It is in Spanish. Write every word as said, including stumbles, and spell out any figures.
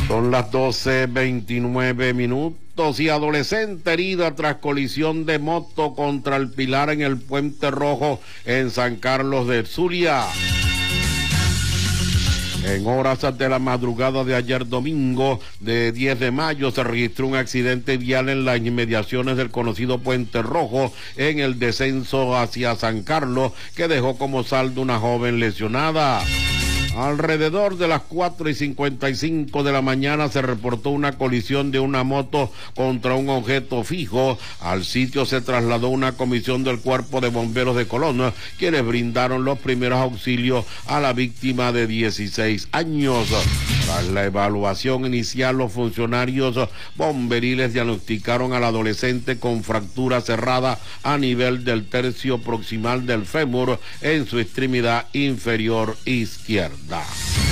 Son las doce veintinueve minutos y adolescente herida tras colisión de moto contra el pilar en el Puente Rojo en San Carlos de Zulia. En horas de la madrugada de ayer domingo, de diez de mayo, se registró un accidente vial en las inmediaciones del conocido Puente Rojo en el descenso hacia San Carlos, que dejó como saldo una joven lesionada. Alrededor de las cuatro y cincuenta y cinco de la mañana se reportó una colisión de una moto contra un objeto fijo. Al sitio se trasladó una comisión del Cuerpo de Bomberos de Colón, quienes brindaron los primeros auxilios a la víctima de dieciséis años. Tras la evaluación inicial, los funcionarios bomberiles diagnosticaron al adolescente con fractura cerrada a nivel del tercio proximal del fémur en su extremidad inferior izquierda.